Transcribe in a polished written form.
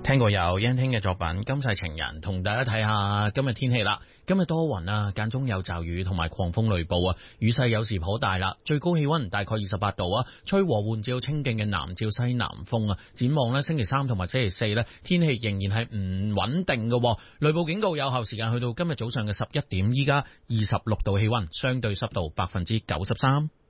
聽過有欣聽嘅作品《今世情人》，同大家睇下今日天氣啦。今日多雲啊，間中有驟雨同埋狂風雷暴啊，雨勢有時頗大啦。最高氣溫大概28度啊，吹和緩至到清勁嘅南至西南風啊。展望呢，星期三同埋星期四呢，天氣仍然係唔穩定嘅，雷暴警告有效時間去到今日早上嘅11點。依家26度氣溫，相對濕度93%。